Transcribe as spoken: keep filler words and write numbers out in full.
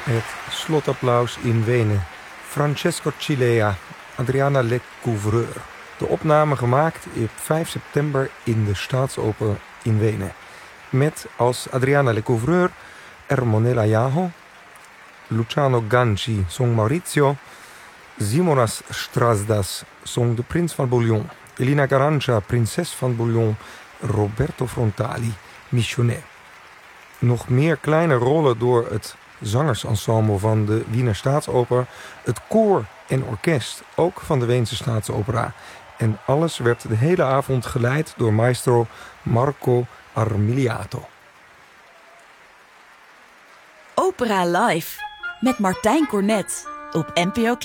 Het slotapplaus in Wenen. Francesco Cilea, Adriana Lecouvreur. De opname gemaakt op vijf september in de Staatsoper in Wenen. Met als Adriana Lecouvreur Ermonella Jaho, Luciano Ganci zong Maurizio, Simonas Strasdas zong de prins van Bouillon, Elina Garancia, prinses van Bouillon, Roberto Frontali, Missionet. Nog meer kleine rollen door het zangersensemble van de Wiener Staatsoper, het koor en orkest, ook van de Weense Staatsopera. En alles werd de hele avond geleid door maestro Marco Armiliato. Opera Live met Martijn Cornet op N P O